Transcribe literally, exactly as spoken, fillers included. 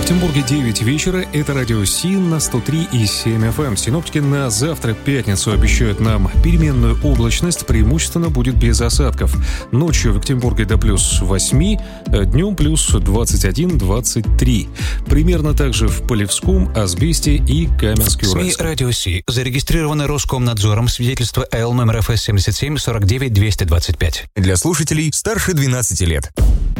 Екатеринбурге девять вечера. Это радио СИН на сто три и семь эф эм. Синоптики на завтра, пятницу, обещают нам переменную облачность. Преимущественно будет без осадков. Ночью в Екатеринбурге до плюс восемь, днем плюс двадцать один - двадцать три. Примерно так же в Полевском, Асбесте и Каменске-Уральске. СМИ «Радио Си» зарегистрированы Роскомнадзором. Свидетельство эл номер эф эс семьдесят семь сорок девять двести двадцать пять. Для слушателей старше двенадцати лет.